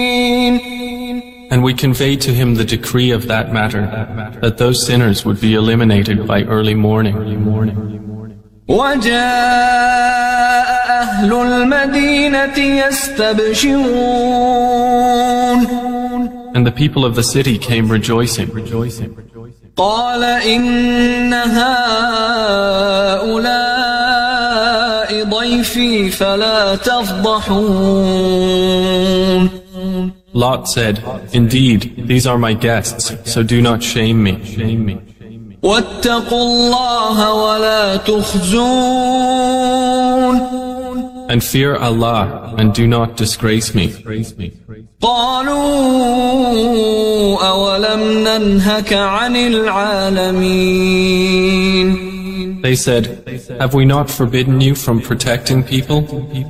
And we conveyed to him the decree of that matter, that those sinners would be eliminated by early morning. وجاء أهل المدينة يستبشرون. And the people of the city came rejoicing. قال إن هؤلاء ضيفي فلا تفضحون. Lot said, Indeed, these are my guests, so do not shame me. واتقوا الله ولا تخزون. And fear Allah, and do not disgrace me. قالوا أولم ننهك عن العالمين. They said, Have we not forbidden you from protecting people?